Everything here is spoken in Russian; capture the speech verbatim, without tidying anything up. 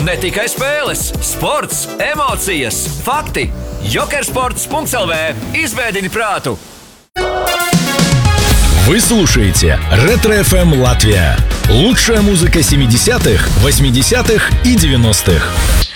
Ne tikai spēles, sports, emocijas, fakti, jokersports punkт эл ви. Izvēdini prātu! Вы слушаете Ретро эф эм Латвия. Лучшая музыка семидесятых, восьмидесятых и девяностых.